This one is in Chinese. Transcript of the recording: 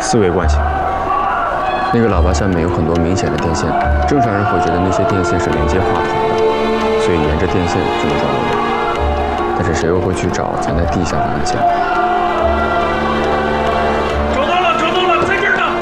四维关系。那个喇叭下面有很多明显的电线，正常人会觉得那些电线是连接话筒的，所以沿着电线就能找到我。但是谁又会去找藏在地下的按键？